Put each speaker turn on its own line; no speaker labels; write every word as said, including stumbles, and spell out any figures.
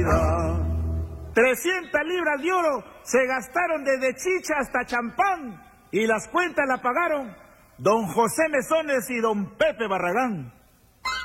trescientas libras de oro se gastaron desde chicha hasta champán y las cuentas la pagaron don José Mesones y don Pepe Barragán.